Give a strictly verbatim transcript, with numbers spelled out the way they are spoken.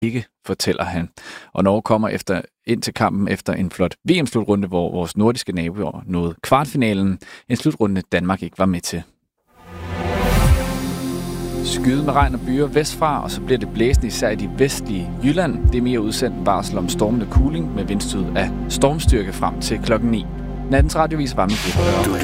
ikke, fortæller han. Og Norge kommer efter, ind til kampen efter en flot V M-slutrunde, hvor vores nordiske naboer nåede kvartfinalen. En slutrunde, Danmark ikke var med til. Skyde med regn og byer vestfra, og så bliver det blæsende især i de vestlige Jylland. Det er mere udsendt varsel om stormende kuling med vindstød af stormstyrke frem til klokken ni. Nattens radiovis var med det.